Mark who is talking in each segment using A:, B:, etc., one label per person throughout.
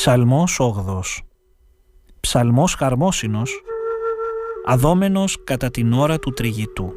A: Ψαλμός 8. Ψαλμός χαρμόσυνος, αδόμενος κατά την ώρα του τριγητού.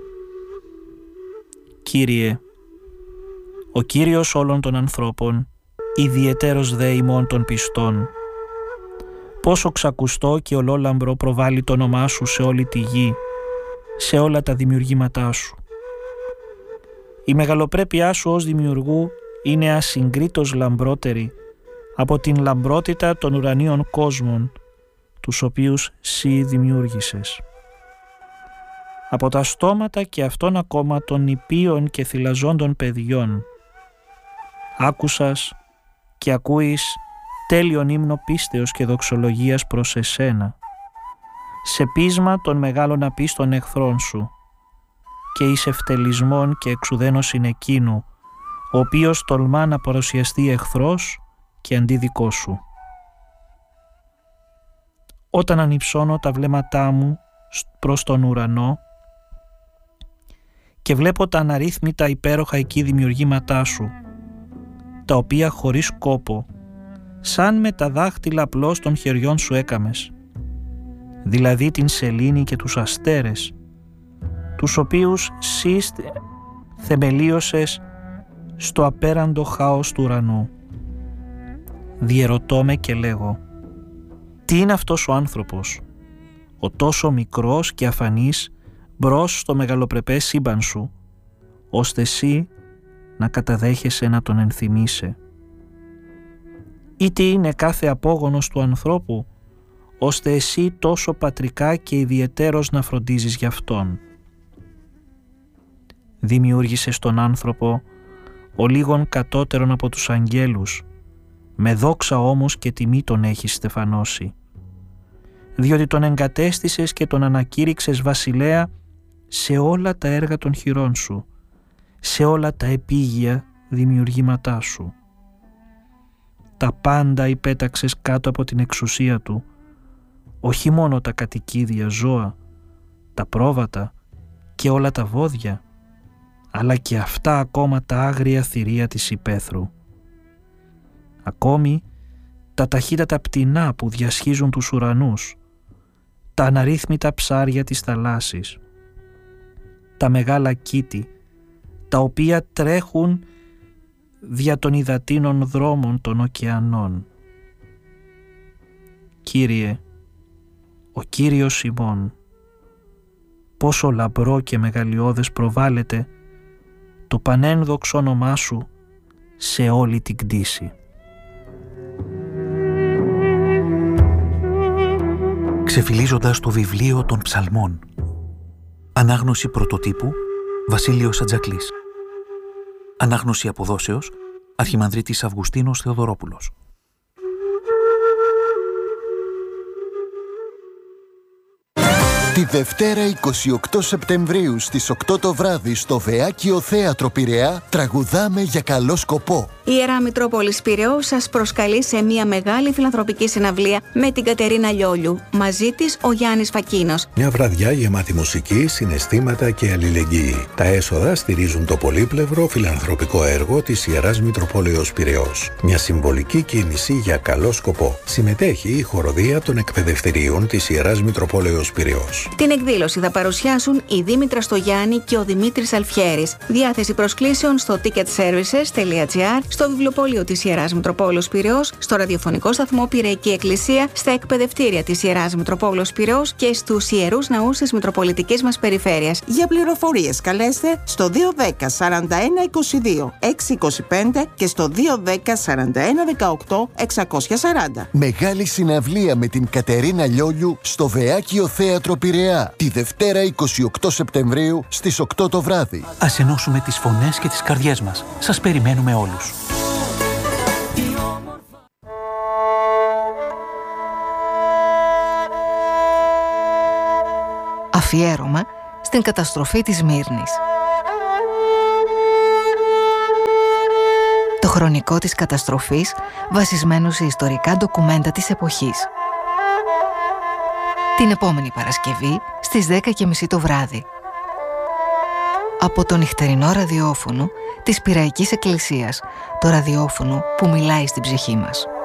A: Κύριε, ο Κύριος όλων των ανθρώπων, ιδιαιτέρως δε ημών των πιστών, πόσο ξακουστό και ολόλαμπρο προβάλλει το όνομά σου σε όλη τη γη, σε όλα τα δημιουργήματά σου. Η μεγαλοπρέπειά σου ως δημιουργού είναι ασυγκρίτως λαμπρότερη από την λαμπρότητα των ουρανίων κόσμων, τους οποίους σύ δημιούργησες. Από τα στόματα και αυτών ακόμα των νηπίων και θυλαζόντων παιδιών, άκουσας και ακούεις τέλειον ύμνο πίστεως και δοξολογίας προς εσένα, σε πείσμα των μεγάλων απίστων εχθρών σου, και εις ευτελισμών και εξουδένωσιν εκείνου, ο οποίος τολμά να παρουσιαστεί εχθρός και αντίδικό σου. Όταν ανυψώνω τα βλέμματά μου προς τον ουρανό και βλέπω τα αναρρύθμιτα υπέροχα εκεί δημιουργήματά σου, τα οποία χωρίς κόπο, σαν με τα δάχτυλα απλώς των χεριών σου έκαμες, δηλαδή την σελήνη και τους αστέρες, τους οποίους σεις θεμελίωσες στο απέραντο χάος του ουρανού. Διερωτώ με και λέγω, τι είναι αυτός ο άνθρωπος, ο τόσο μικρός και αφανής μπρος στο μεγαλοπρεπές σύμπαν σου, ώστε εσύ να καταδέχεσαι να τον ενθυμείσαι. Ή τι είναι κάθε απόγονος του ανθρώπου, ώστε εσύ τόσο πατρικά και ιδιαιτέρως να φροντίζεις γι' αυτόν. Δημιούργησες τον άνθρωπο ο λίγον κατώτερον από τους αγγέλους, με δόξα όμως και τιμή τον έχεις στεφανώσει, διότι τον εγκατέστησες και τον ανακήρυξες βασιλέα σε όλα τα έργα των χειρών σου, σε όλα τα επίγεια δημιουργήματά σου. Τα πάντα υπέταξες κάτω από την εξουσία του, όχι μόνο τα κατοικίδια ζώα, τα πρόβατα και όλα τα βόδια, αλλά και αυτά ακόμα τα άγρια θηρία της υπαίθρου. Ακόμη τα ταχύτατα πτηνά που διασχίζουν τους ουρανούς, τα αναρρύθμιτα ψάρια της θαλάσσης, τα μεγάλα κήτη, τα οποία τρέχουν δια των υδατίνων δρόμων των ωκεανών. Κύριε, ο Κύριος ημών, πόσο λαμπρό και μεγαλειώδες προβάλλεται το πανένδοξο όνομά σου σε όλη την κτήση.
B: Ξεφυλίζοντας το βιβλίο των ψαλμών. Ανάγνωση πρωτοτύπου Βασίλειος Ατζακλής. Ανάγνωση αποδόσεως Αρχιμανδρίτης Αυγουστίνος Θεοδωρόπουλος.
C: Τη Δευτέρα 28 Σεπτεμβρίου στις 8 το βράδυ στο Βεάκιο Θέατρο Πειραιά τραγουδάμε για καλό σκοπό.
D: Η Ιερά Μητρόπολης Πειραιώς σας προσκαλεί σε μια μεγάλη φιλανθρωπική συναυλία με την Κατερίνα Λιόλιου. Μαζί της ο Γιάννης Φακίνος.
E: Μια βραδιά γεμάτη μουσική, συναισθήματα και αλληλεγγύη. Τα έσοδα στηρίζουν το πολύπλευρο φιλανθρωπικό έργο της Ιεράς Μητροπόλεως Πειραιώς. Μια συμβολική κίνηση για καλό σκοπό. Συμμετέχει η χοροδία των εκπαιδευτηρίων της Ιεράς Μητροπόλεως Πειραιώς.
D: Την εκδήλωση θα παρουσιάσουν η Δήμητρα Στογιάννη και ο Δημήτρης Αλφιέρης. Διάθεση προσκλήσεων στο ticketservices.gr, στο βιβλιοπωλείο της Ιεράς Μητροπόλεως Πειραιώς, στο ραδιοφωνικό σταθμό Πειραϊκή Εκκλησία, στα εκπαιδευτήρια της Ιεράς Μητροπόλεως Πειραιώς και στους ιερούς ναούς της Μητροπολιτικής μας περιφέρειας.
F: Για πληροφορίες καλέστε στο 210 41 22 625 και στο 210 41 18 640.
C: Μεγάλη συναυλία με την Κατερίνα Λιόλιου στο Βεάκιο Θέατρο Πειραιά τη Δευτέρα 28 Σεπτεμβρίου στις 8 το βράδυ.
B: Ας ενώσουμε τις φωνές και τις καρδιές μας. Σας περιμένουμε όλους.
G: Αφιέρωμα στην καταστροφή της Σμύρνης. Το χρονικό της καταστροφής βασισμένο σε ιστορικά ντοκουμέντα της εποχής. Την επόμενη Παρασκευή στις 10:30 το βράδυ. Από το νυχτερινό ραδιόφωνο της Πειραϊκής Εκκλησίας, το ραδιόφωνο που μιλάει στην ψυχή μας.